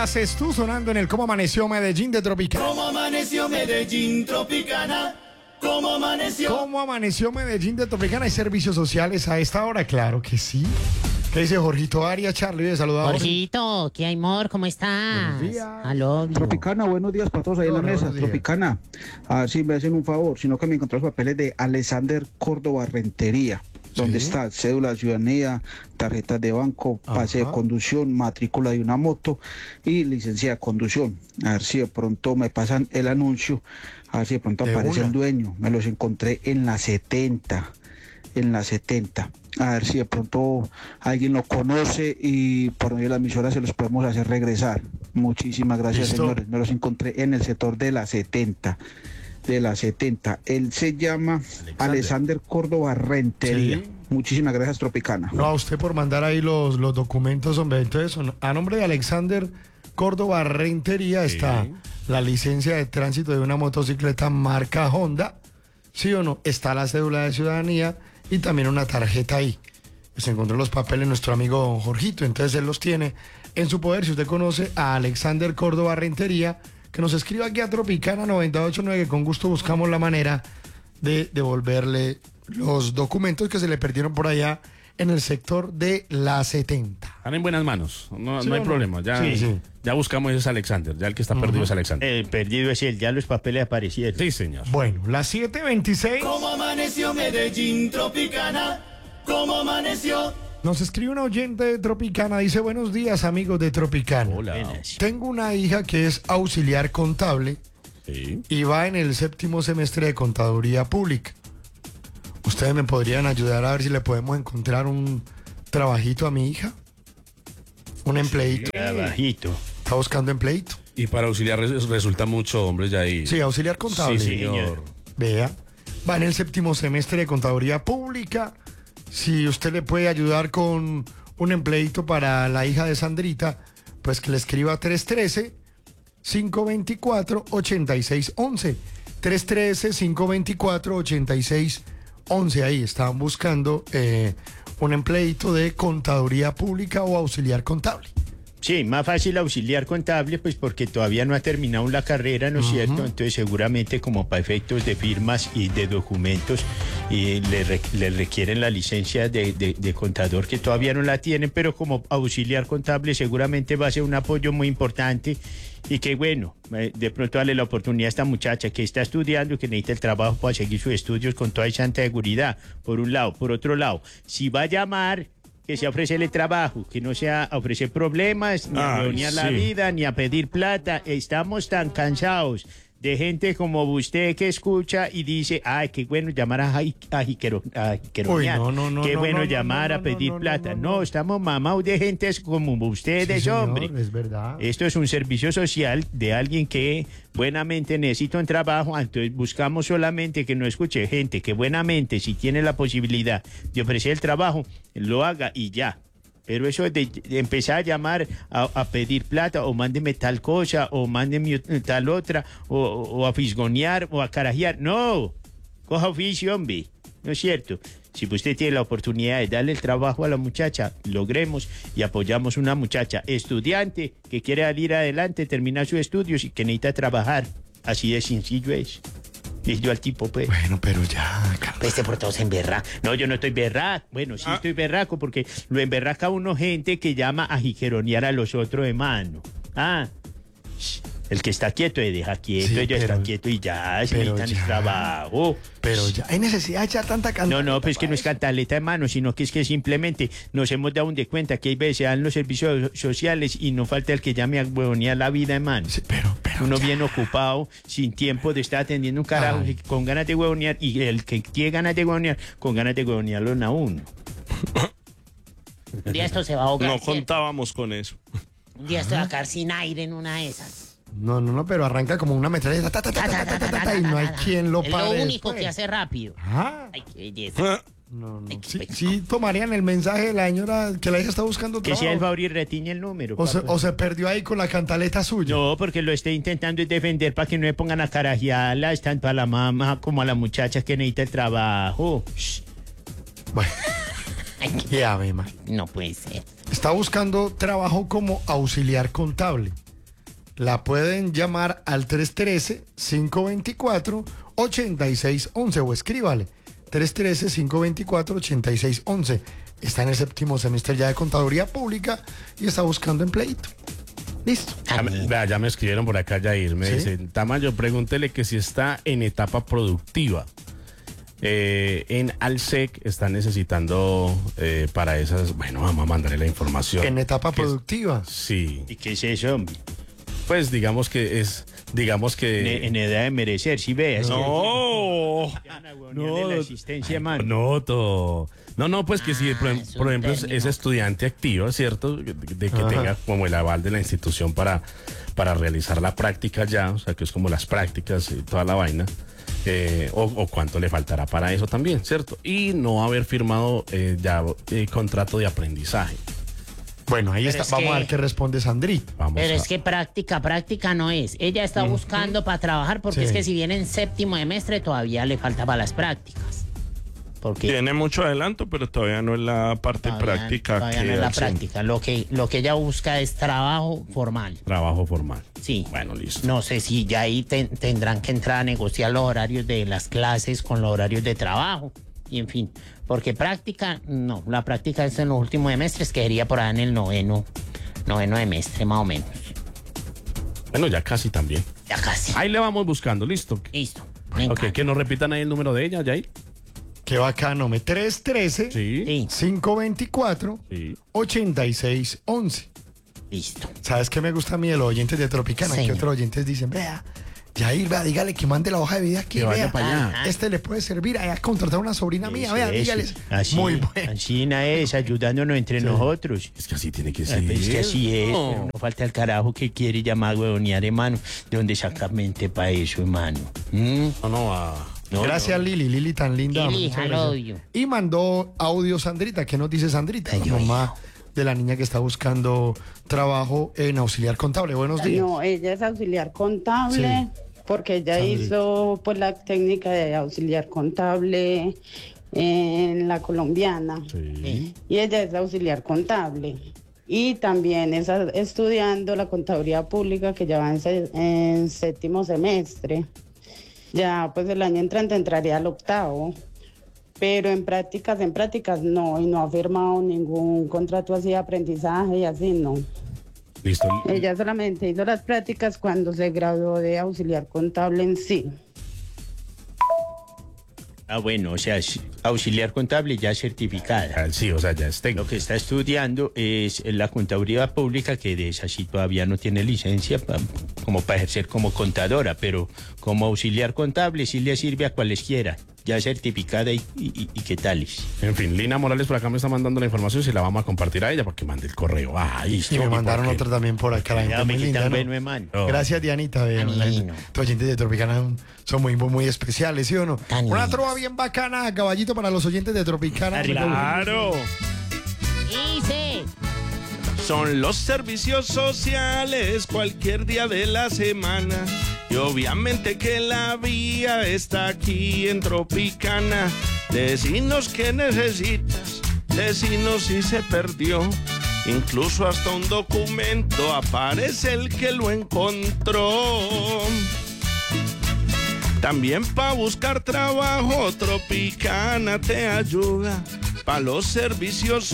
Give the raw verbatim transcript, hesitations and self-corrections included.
haces tú sonando en el Cómo Amaneció Medellín de Tropicana? ¿Cómo amaneció Medellín Tropicana? ¿Cómo amaneció? ¿Cómo amaneció Medellín de Tropicana? ¿Hay servicios sociales a esta hora? Claro que sí. ¿Qué dice Jorgito Arias, Charlie? De saludar. Jorgito, ¿qué hay, amor? ¿Cómo estás? Buenos días. Aló. Tropicana, buenos días para todos ahí en la Hola, mesa. buenos días. Tropicana, a ver si me hacen un favor, sino que me encontré los papeles de Alexander Córdoba Rentería, donde Sí. está cédula de ciudadanía, tarjetas de banco, pase Ajá. de conducción, matrícula de una moto y licencia de conducción. A ver si de pronto me pasan el anuncio, a ver si de pronto De aparece una. el dueño. Me los encontré en la setenta, en la setenta. A ver si de pronto alguien lo conoce y por medio de la emisora se los podemos hacer regresar. Muchísimas gracias, Listo. señores. Me los encontré en el sector de la setenta. De la setenta. Él se llama Alexander Córdoba Rentería. Sí. Muchísimas gracias, Tropicana. No, a usted por mandar ahí los, los documentos, hombre. Entonces, son- a nombre de Alexander Córdoba Rentería está la licencia de tránsito de una motocicleta marca Honda, ¿sí o no? Está la cédula de ciudadanía y también una tarjeta ahí. Se encontró los papeles nuestro amigo don Jorgito, entonces él los tiene en su poder. Si usted conoce a Alexander Córdoba Rentería, que nos escriba aquí a Tropicana noventa y ocho nueve, que con gusto buscamos la manera de devolverle los documentos que se le perdieron por allá en el sector de la setenta. Están en buenas manos, no, ¿Sí no hay o no? problema. Ya, Sí, sí. ya buscamos ese Alexander, ya el que está perdido es Alexander. El perdido es él, ya los papeles aparecieron. Sí, señor. Bueno, las siete veintiséis. ¿Cómo amaneció Medellín Tropicana? ¿Cómo amaneció? Nos escribe un oyente de Tropicana, dice: buenos días, amigos de Tropicana. Hola. Buenas. Tengo una hija que es auxiliar contable Sí. y va en el séptimo semestre de contaduría pública. ¿Ustedes me podrían ayudar a ver si le podemos encontrar un trabajito a mi hija? ¿Un empleito? Trabajito. ¿Está buscando empleito? Y para auxiliar res- resulta mucho, hombres, ya ahí. Sí, auxiliar contable. Sí, señor. Vea, va en el séptimo semestre de contaduría pública. Si usted le puede ayudar con un empleito para la hija de Sandrita, pues que le escriba tres uno tres, cinco dos cuatro, ocho seis uno uno. tres uno tres, cinco dos cuatro, ocho seis uno uno. Ahí estaban buscando eh, un empleito de contaduría pública o auxiliar contable. Sí, más fácil auxiliar contable, pues porque todavía no ha terminado la carrera, ¿no es cierto? Entonces seguramente como para efectos de firmas y de documentos y le, re- le requieren la licencia de, de- de contador que todavía no la tienen, pero como auxiliar contable seguramente va a ser un apoyo muy importante y que bueno, eh, de pronto darle la oportunidad a esta muchacha que está estudiando, que necesita el trabajo para seguir sus estudios con toda esa santa seguridad, por un lado. Por otro lado, si va a llamar, que sea ofrecerle trabajo, que no sea a ofrecer problemas, ni a Ay, reunir la sí. vida, ni a pedir plata. Estamos tan cansados de gente como usted que escucha y dice, ay, qué bueno llamar a, jai- a, jiquero- a jiqueronear. Uy, no, no, no, qué no, bueno no, no, llamar no, a no, pedir no, no, plata. no, No, no. estamos mamados de gente como ustedes, Sí, señor, hombre. es verdad. Esto es un servicio social de alguien que buenamente necesita un trabajo, entonces buscamos solamente que no escuche gente que buenamente, si tiene la posibilidad de ofrecer el trabajo, lo haga y ya. Pero eso de, de empezar a llamar a, a pedir plata o mándeme tal cosa o mándeme tal otra o, o a fisgonear o a carajear, no, coja oficio, hombre, ¿no es cierto? Si usted tiene la oportunidad de darle el trabajo a la muchacha, logremos y apoyamos una muchacha estudiante que quiere salir adelante, terminar sus estudios y que necesita trabajar. Así de sencillo es. Y yo al tipo, pues. Bueno, pero ya, Carlos. Este por todos en berraco. No, yo no estoy berraco. Bueno, sí estoy berraco porque lo emberraca uno gente que llama a jiqueronear a los otros, hermano. Ah, sh, el que está quieto se deja quieto, Sí, ellos pero- están quietos y ya, se pero necesitan el ya. trabajo. Pero ya, hay necesidad de echar tanta cantaleta. No, no, pues que no es para eso. cantaleta, hermano, sino que es que simplemente nos hemos dado de cuenta que hay veces se dan los servicios sociales y no falta el que llame a huevonear la vida, hermano. Sí, pero, pero Uno ya. bien ocupado, sin tiempo de estar atendiendo un carajo, Ay. con ganas de huevonear, y el que tiene ganas de huevonear, con ganas de huevonearlo a uno. Un día esto se va a ahogar. No ¿cierto? contábamos con eso. Un día esto va a quedar sin aire en una de esas. No, no, no, pero arranca como una metralleta. Ta, ta, ta, ta, ta, ta, ta, ta, y no hay quien lo Es pare. lo único después. que hace rápido. Ah, Ay, qué belleza. no, no. Ay, qué Sí, pecado. sí tomarían el mensaje de la señora que la hija está buscando Que sea el trabajo. favor y retiñe el número. O se, papá. o se perdió ahí con la cantaleta suya. No, porque lo esté intentando es defender para que no le pongan a carajearlas, tanto a la mamá como a la muchacha que necesita el trabajo. Shh. Bueno, Ay, qué- ya ve, man. no puede ser. Está buscando trabajo como auxiliar contable. la pueden llamar al tres uno tres, cinco dos cuatro, ocho seis uno uno o escríbale tres uno tres, cinco dos cuatro, ocho seis uno uno. Está en el séptimo semestre ya de Contaduría Pública y está buscando empleito. Listo. Ya me, vea, ya me escribieron por acá, Jair. Me ¿Sí? dicen, Tamayo, pregúntele que si está en etapa productiva. Eh, en Alsec están necesitando eh, para esas. Bueno, vamos a mandarle la información. En etapa Que es- productiva. Sí. ¿Y qué es eso, hombre? Pues digamos que es. Digamos que. En, en edad de merecer, ¿sí ve? Así No. no, No. la asistencia, mano. No, to- no, no, pues que si, por, Ah, em- es por un ejemplo, es, término. es estudiante activa, ¿cierto? De, de que Ajá. tenga como el aval de la institución para, para realizar la práctica ya, o sea, que es como las prácticas y toda la vaina, eh, o, o cuánto le faltará para eso también, ¿cierto? Y no haber firmado eh, ya eh, contrato de aprendizaje. Bueno, ahí Pero está. es Vamos a que- ver qué responde Sandrita. Vamos Pero a- es que práctica, práctica no es. Ella está buscando para trabajar porque Sí. es que si viene en séptimo semestre todavía le falta para las prácticas. Porque Tiene mucho adelanto, pero todavía no es la parte todavía, práctica todavía que no es la hacen. práctica. Lo que, lo que ella busca es trabajo formal. Trabajo formal. Sí. Bueno, listo. No sé si ya ahí ten- tendrán que entrar a negociar los horarios de las clases con los horarios de trabajo. Y en fin, porque práctica, no, la práctica es en los últimos semestres, que sería por ahí en el noveno, noveno semestre más o menos. Bueno, ya casi también. Ya casi. Ahí le vamos buscando, listo. Listo. Me Ok, encanta. que nos repitan ahí el número de ella, Jair. Qué bacano. Me tres uno tres, Sí. Sí, cinco dos cuatro, Sí. ocho seis uno uno. listo. ¿Sabes qué me gusta a mí de los oyentes de Tropicana? Que Señor. otros oyentes dicen, vea, Jair, vea, dígale que mande la hoja de vida aquí, Que vaya vea. para allá. Ajá. Este le puede servir a contratar a una sobrina mía, Eso, vea, eso. dígales. Así, Muy bueno. así na es, ayudándonos entre nosotros. Es que así tiene que Ah, ser. pues es que así es, No. pero no falta el carajo que quiere llamar huevonear, hermano. ¿De dónde saca mente para eso, hermano? ¿Mm? No, no, ah. No, Gracias, no. Lili, Lili tan linda. Lili, muchas I gracias. love you. Y mandó audio Sandrita. ¿Qué nos dice Sandrita? Ay, La yo, mamá de la niña que está buscando trabajo en auxiliar contable. Buenos días. No, ella es auxiliar contable, porque ella Sandri. hizo pues la técnica de auxiliar contable en la colombiana. Sí. Y ella es auxiliar contable. Y también está estudiando la contaduría pública, que ya va en, se- en séptimo semestre. Ya pues el año entrante entraría al octavo. Pero en prácticas, en prácticas no, y no ha firmado ningún contrato así de aprendizaje y así no. Listo. Ella solamente hizo las prácticas cuando se graduó de auxiliar contable en sí. Ah, bueno, o sea, es auxiliar contable ya certificada. Ah, sí, o sea, ya es Lo técnico. que está estudiando es la contaduría pública, que de esa sí todavía no tiene licencia pa- como para ejercer como contadora, pero como auxiliar contable sí le sirve a cualesquiera, ya certificada y, y, y qué tales. En fin, Lina Morales por acá me está mandando la información, si la vamos a compartir a ella porque mande el correo. Ay, Y me mandaron ¿por qué? otra también por acá. La gente Ya me muy linda, quitan ¿no? bueno, hermano. No. Gracias, Dianita. Vean, Tan la- lindo. Los oyentes de Tropicana son muy, muy, muy especiales, ¿sí o no? Tan Una lindos. trova bien bacana, caballito, para los oyentes de Tropicana. Claro. Dice. Son los servicios sociales cualquier día de la semana. Y obviamente que la vía está aquí en Tropicana. Decinos qué necesitas, decinos si se perdió. Incluso hasta un documento aparece el que lo encontró. También para buscar trabajo, Tropicana te ayuda. Para los servicios